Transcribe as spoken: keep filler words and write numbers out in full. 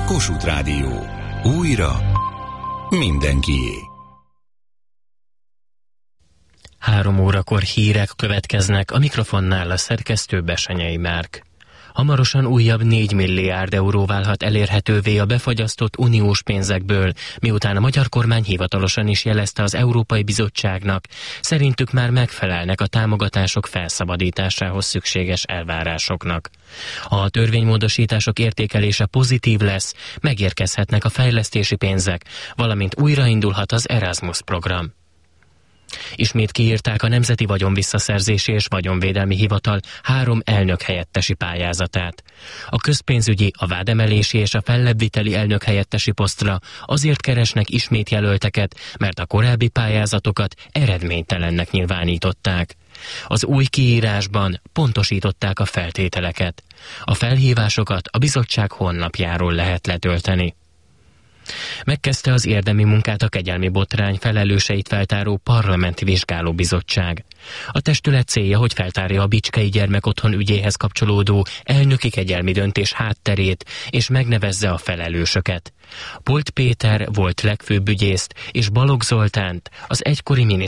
Kossuth Rádió. Újra mindenkié. Három órakor hírek következnek, a mikrofonnál a szerkesztő Besenyei Márk. Hamarosan újabb négy milliárd euró válhat elérhetővé a befagyasztott uniós pénzekből, miután a magyar kormány hivatalosan is jelezte az Európai Bizottságnak, szerintük már megfelelnek a támogatások felszabadításához szükséges elvárásoknak. Ha a törvénymódosítások értékelése pozitív lesz, megérkezhetnek a fejlesztési pénzek, valamint újraindulhat az Erasmus program. Ismét kiírták a Nemzeti Vagyonvisszaszerzési és Vagyonvédelmi Hivatal három elnökhelyettesi pályázatát. A közpénzügyi, a vádemelési és a fellebbviteli elnökhelyettesi posztra azért keresnek ismét jelölteket, mert a korábbi pályázatokat eredménytelennek nyilvánították. Az új kiírásban pontosították a feltételeket. A felhívásokat a bizottság honlapjáról lehet letölteni. Megkezdte az érdemi munkát a kegyelmi botrány felelőseit feltáró parlamenti vizsgálóbizottság. A testület célja, hogy feltárja a Bicskei Gyermekotthon ügyéhez kapcsolódó elnöki kegyelmi döntés hátterét, és megnevezze a felelősöket. Polt Péter volt legfőbb ügyészt, és Balogh Zoltánt, az egykori miniszter